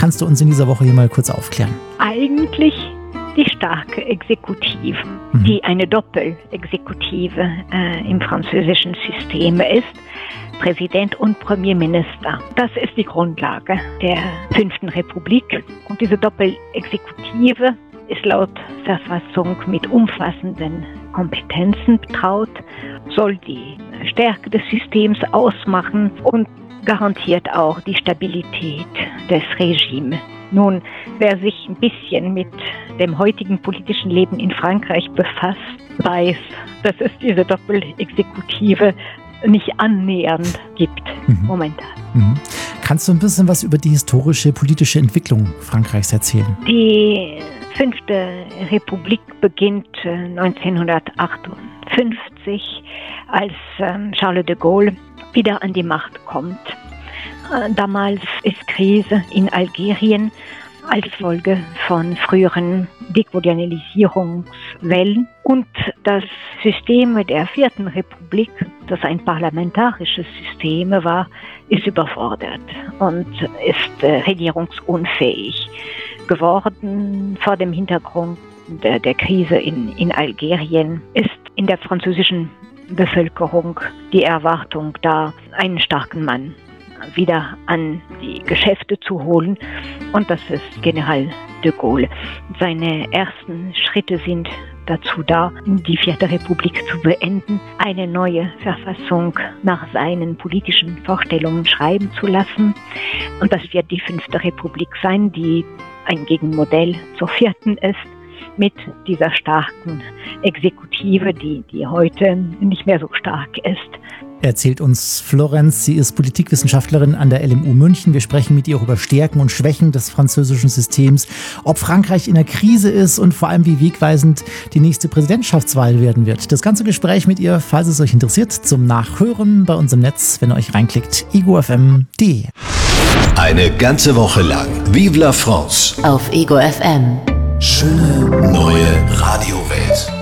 kannst du uns in dieser Woche hier mal kurz aufklären? Eigentlich die starke Exekutive, die eine Doppelexekutive im französischen System ist. Präsident und Premierminister. Das ist die Grundlage der 5. Republik. Und diese Doppelexekutive ist laut Verfassung mit umfassenden Kompetenzen betraut, soll die Stärke des Systems ausmachen und garantiert auch die Stabilität des Regimes. Nun, wer sich ein bisschen mit dem heutigen politischen Leben in Frankreich befasst, weiß, dass es diese Doppelexekutive nicht annähernd gibt momentan. Kannst du ein bisschen was über die historische politische Entwicklung Frankreichs erzählen? Die 5. Republik beginnt 1958, als Charles de Gaulle wieder an die Macht kommt. Damals ist Krise in Algerien als Folge von früheren Dekolonialisierungswellen. Und das System der 4. Republik, das ein parlamentarisches System war, ist überfordert und ist regierungsunfähig geworden. Vor dem Hintergrund der Krise in Algerien ist in der französischen Bevölkerung die Erwartung da, einen starken Mann wieder an die Geschäfte zu holen. Und das ist General de Gaulle. Seine ersten Schritte sind dazu da, die 4. Republik zu beenden, eine neue Verfassung nach seinen politischen Vorstellungen schreiben zu lassen. Und das wird die 5. Republik sein, die ein Gegenmodell zur 4. ist, mit dieser starken Exekutive, die heute nicht mehr so stark ist. Erzählt uns Florenz. Sie ist Politikwissenschaftlerin an der LMU München. Wir sprechen mit ihr auch über Stärken und Schwächen des französischen Systems, ob Frankreich in der Krise ist und vor allem, wie wegweisend die nächste Präsidentschaftswahl werden wird. Das ganze Gespräch mit ihr, falls es euch interessiert, zum Nachhören bei uns im Netz, wenn ihr euch reinklickt, egofm.de. Eine ganze Woche lang Vive la France auf Ego FM. Schöne neue Radiowelt.